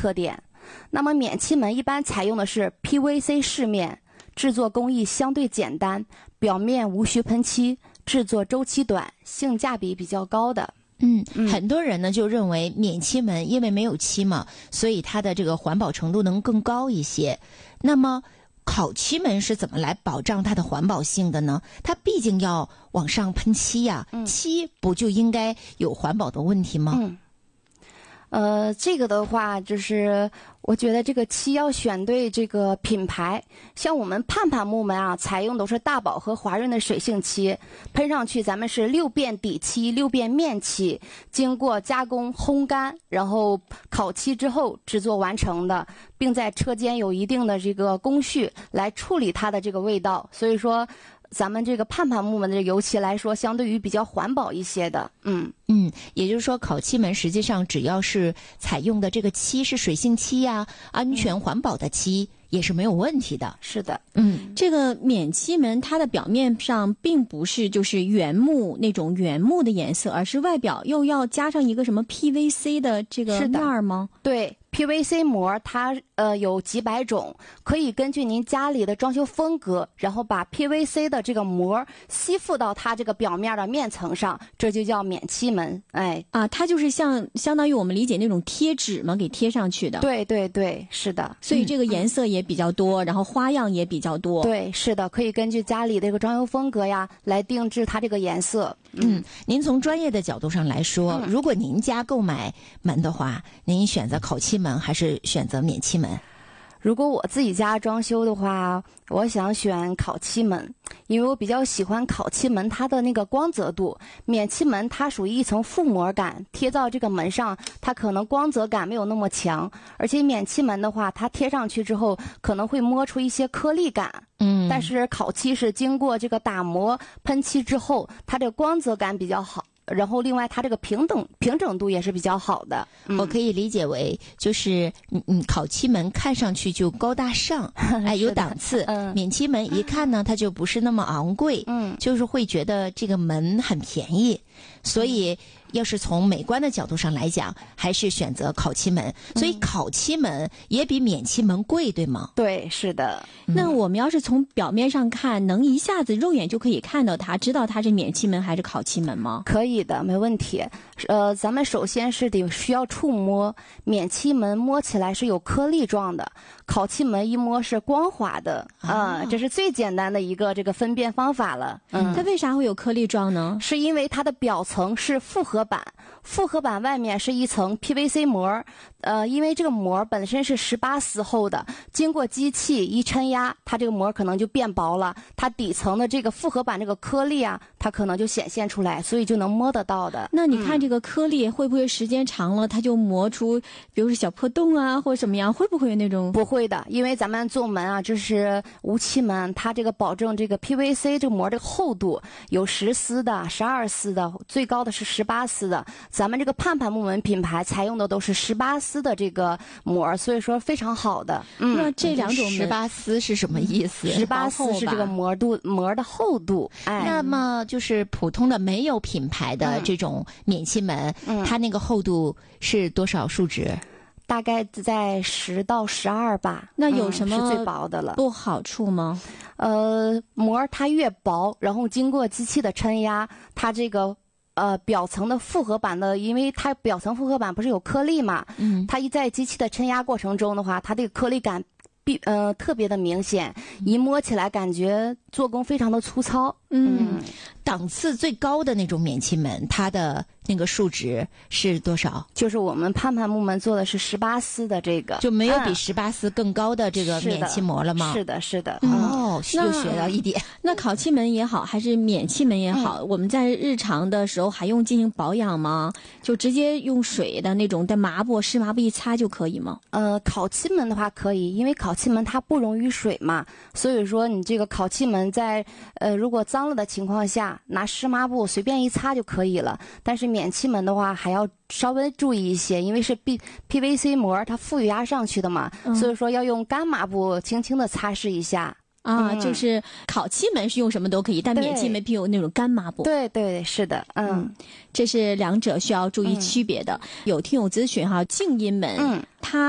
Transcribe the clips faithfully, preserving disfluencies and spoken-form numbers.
特点。那么免漆门一般采用的是 P V C 饰面，制作工艺相对简单，表面无需喷漆，制作周期短，性价比比较高的。 嗯，很多人呢就认为免漆门因为没有漆嘛，所以它的这个环保程度能更高一些。那么烤漆门是怎么来保障它的环保性的呢？它毕竟要往上喷漆呀、啊，漆不就应该有环保的问题吗？ 嗯呃，这个的话，就是我觉得这个漆要选对这个品牌，像我们盼盼木门啊，采用都是大宝和华润的水性漆，喷上去咱们是六遍底漆、六遍面漆，经过加工、烘干，然后烤漆之后制作完成的，并在车间有一定的这个工序来处理它的这个味道，所以说。咱们这个盼盼木门的油漆来说，相对于比较环保一些的，嗯嗯，也就是说，烤漆门实际上只要是采用的这个漆是水性漆呀、啊，安全环保的漆。嗯也是没有问题的。 是的， 嗯，这个免漆门它的表面上并不是就是原木那种原木的颜色，而是外表又要加上一个什么 P V C 的这个面儿吗？ 对。P V C 膜它呃有几百种，可以根据您家里的装修风格，然后把 P V C 的这个膜吸附到它这个表面的面层上，这就叫免漆门。哎啊，它就是像相当于我们理解那种贴纸嘛，给贴上去的。 对对对，是的。 所以这个颜色也比较多，嗯、然后花样也比较多。 对，是的，可以根据家里的这个装修风格呀来定制它这个颜色。 嗯，嗯您从专业的角度上来说，嗯、如果您家购买门的话，您选择烤漆门还是选择免漆门？ 如果我自己家装修的话，我想选烤漆门，因为我比较喜欢烤漆门它的那个光泽度。免漆门它属于一层覆膜感，贴到这个门上，它可能光泽感没有那么强。而且免漆门的话，它贴上去之后可能会摸出一些颗粒感。嗯，但是烤漆是经过这个打磨喷漆之后，它这个光泽感比较好。然后，另外它这个平等平整度也是比较好的。 嗯、我可以理解为，就是嗯嗯，烤漆门看上去就高大上，哎，有档次。嗯，免漆门一看呢，它就不是那么昂贵。嗯，就是会觉得这个门很便宜，所以。要是从美观的角度上来讲，还是选择烤漆门。所以烤漆门也比免漆门贵，对吗？ 对，是的。 嗯、那我们要是从表面上看，能一下子肉眼就可以看到它，知道它是免漆门还是烤漆门吗？ 可以的，没问题。呃，咱们首先是得需要触摸，免漆门摸起来是有颗粒状的，烤漆门一摸是光滑的啊、哦呃，这是最简单的一个这个分辨方法了。 嗯，它为啥会有颗粒状呢？ 是因为它的表层是复合板，复合板外面是一层 P V C 膜，呃，因为这个膜本身是十八丝厚的，经过机器一抻压，它这个膜可能就变薄了，它底层的这个复合板这个颗粒啊，它可能就显现出来，所以就能摸得到的。 那你看这个颗粒、嗯、会不会时间长了，它就磨出，比如说小破洞啊，或者什么样？会不会有那种？ 不会的，因为咱们做门啊，就是无漆门，它这个保证这个 P V C 这个膜的厚度有十丝的、十二丝的，最高的是十八丝的。咱们这个盼盼木门品牌采用的都是十八丝的这个膜，所以说非常好的。 嗯，那这两种十八丝是什么意思？ 十八丝是这个膜度膜的厚度。哎， 那么就是普通的没有品牌的这种免漆门，嗯、它那个厚度是多少数值？ 大概在十到十二吧。 那有什么是最薄的了？ 不好处吗？ 呃，膜它越薄，然后经过机器的抻压，它这个。呃，表层的复合板的，因为它表层复合板不是有颗粒嘛，嗯，它一在机器的抻压过程中的话，它这个颗粒感必呃特别的明显，一摸起来感觉做工非常的粗糙。 嗯，嗯档次最高的那种免漆门，它的那个数值是多少？ 就是我们盼盼木门做的是十八丝的这个， 就没有比十八丝更高的这个免漆膜了吗？ 是的，是的。 是的哦，又学到一点。 那烤漆门也好，还是免漆门也好，嗯、我们在日常的时候还用进行保养吗？就直接用水的那种的抹布、湿抹布一擦就可以吗？ 呃，烤漆门的话可以，因为烤漆门它不溶于水嘛，所以说你这个烤漆门在呃如果脏了的情况下，拿湿抹布随便一擦就可以了。但是免漆门的话还要稍微注意一些，因为是 P P V C 膜它负压上去的嘛，嗯、所以说要用干抹布轻轻的擦拭一下。 啊、嗯，就是烤漆门是用什么都可以，但免漆门必有那种干抹布。 对对，是的，嗯，嗯这是两者需要注意区别的。嗯、有听友咨询哈，静音门，嗯，它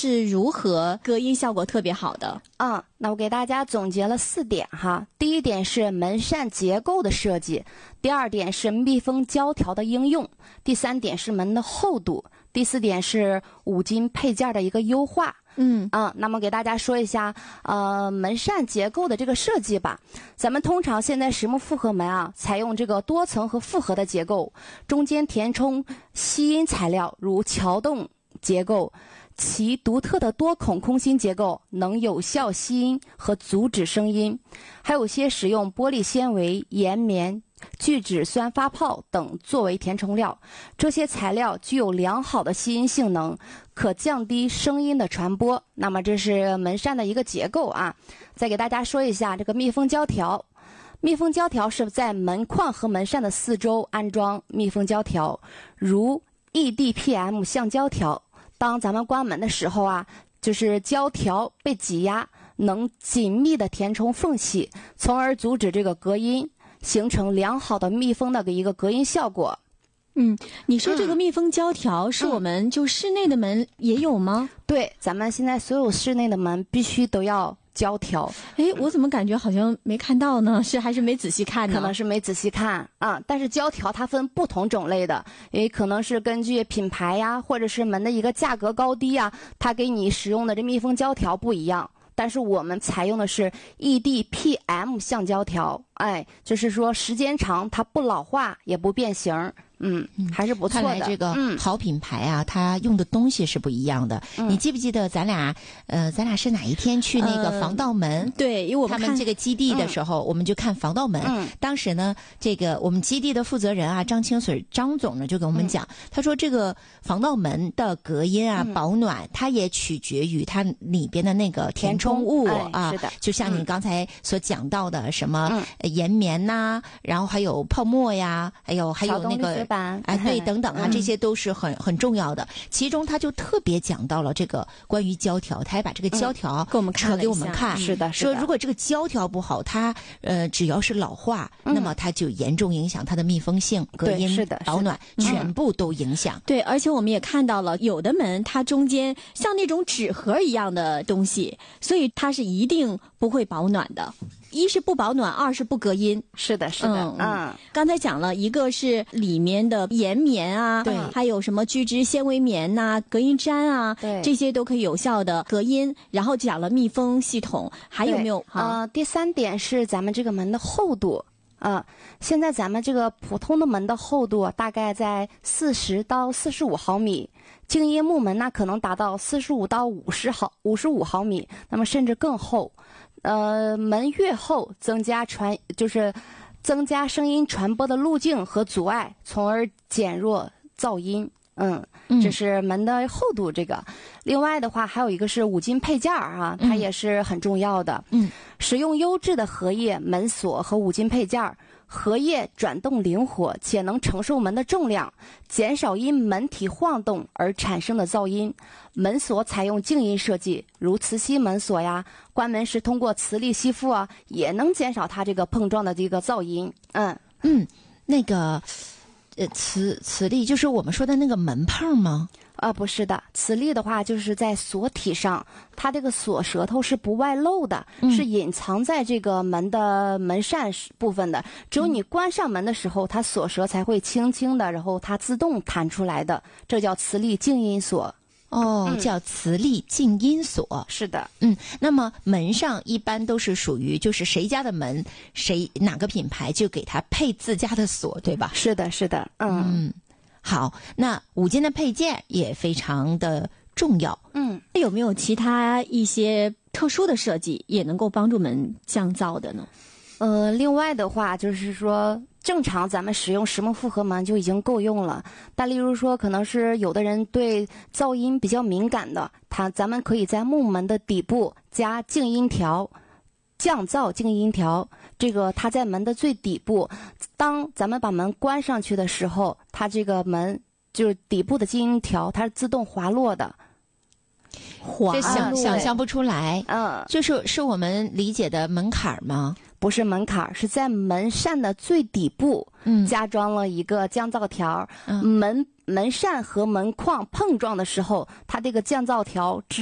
是如何隔音效果特别好的？ 嗯，那我给大家总结了四点哈。第一点是门扇结构的设计，第二点是密封胶条的应用，第三点是门的厚度，第四点是五金配件的一个优化。 嗯嗯，那么给大家说一下，呃，门扇结构的这个设计吧。咱们通常现在实木复合门啊，采用这个多层和复合的结构，中间填充吸音材料，如桥洞结构。其独特的多孔空心结构能有效吸音和阻止声音，还有些使用玻璃纤维、岩棉、聚酯酸发泡等作为填充料，这些材料具有良好的吸音性能，可降低声音的传播。那么这是门扇的一个结构啊。再给大家说一下这个密封胶条。密封胶条是在门框和门扇的四周安装密封胶条，如 E D P M 橡胶条。当咱们关门的时候啊，就是胶条被挤压，能紧密的填充缝隙，从而阻止这个隔音，形成良好的密封的一个隔音效果。 嗯，你说这个密封胶条是我们就室内的门也有吗？ 嗯、对，咱们现在所有室内的门必须都要胶条。 哎，我怎么感觉好像没看到呢？是还是没仔细看呢？ 可能是没仔细看啊。但是胶条它分不同种类的，也可能是根据品牌呀，或者是门的一个价格高低呀，它给你使用的这密封胶条不一样。但是我们采用的是 E D P M 橡胶条，哎，就是说时间长它不老化也不变形。嗯，还是不错的。 看来这个好品牌啊，嗯、它用的东西是不一样的。嗯、你记不记得咱俩，呃，咱俩是哪一天去那个防盗门？ 呃、对，因为我们他们这个基地的时候，嗯、我们就看防盗门。嗯、当时呢，这个我们基地的负责人啊，张清水张总呢就跟我们讲，嗯、他说这个防盗门的隔音啊、嗯、保暖，它也取决于它里边的那个填充物哎、 啊。 是的， 就像你刚才所讲到的，什么岩棉呐、啊，然后还有泡沫呀，还有还有那个。哎，对，等等啊，这些都是很很重要的。其中他就特别讲到了这个关于胶条，他还把这个胶条给我们看给我们看， 是的， 说如果这个胶条不好，它呃只要是老化，那么它就严重影响它的密封性、隔音、 是的、 保暖，全部都影响。 对，而且我们也看到了，有的门它中间像那种纸盒一样的东西，所以它是一定不会保暖的。一是不保暖，二是不隔音。 是的，是的，嗯。 嗯刚才讲了一个是里面的岩棉啊， 对， 还有什么聚酯纤维棉呐、啊、隔音毡啊， 对， 这些都可以有效的隔音。然后讲了密封系统，还有没有？ 呃，第三点是咱们这个门的厚度。啊、呃，现在咱们这个普通的门的厚度大概在四十到四十五毫米，静音木门呢可能达到四十五到五十毫五十五毫米，那么甚至更厚。呃，门越厚，增加传就是增加声音传播的路径和阻碍，从而减弱噪音。嗯，这是门的厚度这个。嗯、另外的话，还有一个是五金配件啊，它也是很重要的。 嗯， 使用优质的荷叶门锁和五金配件，荷叶转动灵活且能承受门的重量，减少因门体晃动而产生的噪音。门锁采用静音设计，如磁吸门锁呀，关门时通过磁力吸附啊，也能减少它这个碰撞的这个噪音。嗯嗯，那个。呃，磁磁力就是我们说的那个门碰吗？ 啊、呃，不是的，磁力的话就是在锁体上，它这个锁舌头是不外露的，嗯、是隐藏在这个门的门扇部分的。只有你关上门的时候，它锁舌才会轻轻的，然后它自动弹出来的，这叫磁力静音锁。 哦，嗯、叫磁力静音锁。 是的， 嗯，那么门上一般都是属于就是谁家的门，谁哪个品牌就给它配自家的锁，对吧？ 是的，是的，嗯嗯，好，那五金的配件也非常的重要。 嗯， 有没有其他一些特殊的设计也能够帮助门降噪的呢？ 呃，另外的话就是说，正常咱们使用实木复合门就已经够用了。但例如说，可能是有的人对噪音比较敏感的，它咱们可以在木门的底部加静音条，降噪静音条。这个它在门的最底部，当咱们把门关上去的时候，它这个门就是底部的静音条，它是自动滑落的。 这想想象不出来， 嗯， 就是是我们理解的门槛吗？ 不是门槛，是在门扇的最底部， 嗯， 加装了一个降噪条。 嗯、 门门扇和门框碰撞的时候，它这个降噪条